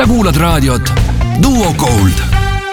Sa kuulad raadiot Duo Gold.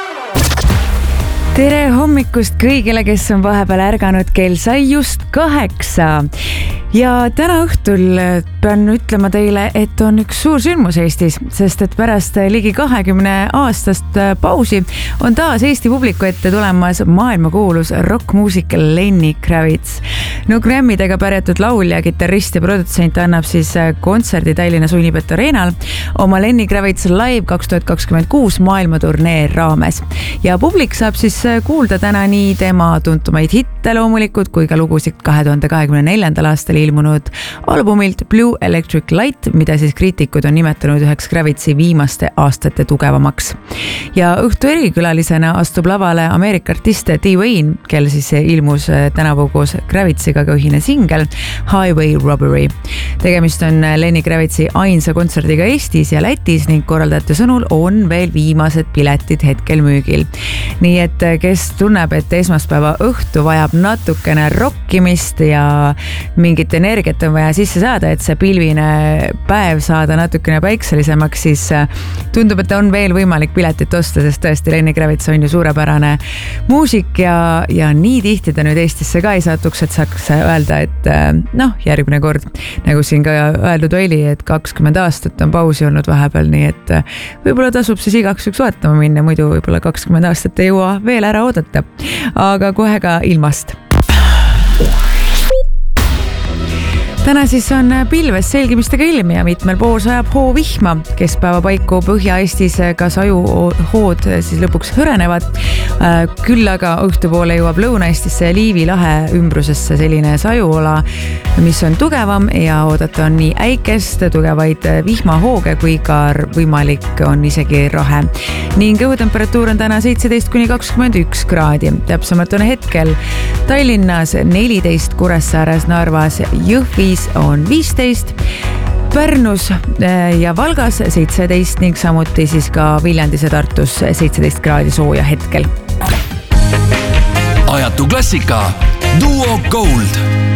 Tere hommikust kõigile, kes on vahepeal ärganud, kell sai just 8. Ja täna õhtul pean ütlema teile, et on üks suur sündmus Eestis, sest et pärast ligi 20 aastast pausi on taas Eesti publiku ette tulemas maailmakuulus rockmuusik Lenny Kravitz. No Grammidega pärjatud laulja, kitarrist ja produtsent annab siis kontserdi Tallinna Unibet Arenal oma Lenny Kravitz Live 2026 maailmaturnee raames. Ja publik saab siis kuulda täna nii tema tuntumaid hitte loomulikult kui ka lugusid 2024. aastal ilmunud albumilt Blue Electric Light, mida siis kriitikud on nimetanud üheks Kravitzi viimaste aastate tugevamaks. Ja õhtu erikülalisena astub lavale Ameerika artist D-Wayne, kel siis ilmus tänavu koos Kravitsiga ka ühine singel Highway Robbery. Tegemist on Lenny Kravitzi ainsa kontserdiga Eestis ja Lätis ning korraldajate sõnul on veel viimased piletid hetkel müügil. Nii et kes tunneb, et esmaspäeva õhtu vajab natukene rokkimist ja mingit energiat on vaja sisse saada, et see pilvine päev saada natukene päikselisemaks, siis tundub, et on veel võimalik piletit osta, sest tõesti Lenny Kravitz on ju suurepärane muusik ja nii tihti ta nüüd Eestisse ka ei satuks, et saaks öelda, et järgmine kord, nagu siin ka öeldud oli, et 20 aastat on pausi olnud vahepeal, nii et võib-olla tasub siis igaks üks vaatama minna, muidu võib-olla 20 aastat ei jõua veel ära oodata, aga kohe ka ilmast. Täna siis on pilves selgimistega ilm ja mitmel pool sajab hoovihma. Keskpäeva paiku Põhja-Eestis ka sajuhood siis lõpuks hõrenevad. Küll aga õhtupoole jõuab Lõuna-Eestisse ja Liivi lahe ümbrusesse selline sajuola, mis on tugevam ja oodata on nii äikest, tugevaid vihmahooge kui ka võimalik on isegi rahe. Ning õhutemperatuur on täna 17–21 kraadi. Täpsemalt on hetkel Tallinnas 14, Kuressaares, Narvas, Jõhvis on 15, Pärnus ja Valgas 17 ning samuti siis ka Viljandis ja Tartus 17 kraadi sooja hetkel. Ajatu klassika Duo Gold.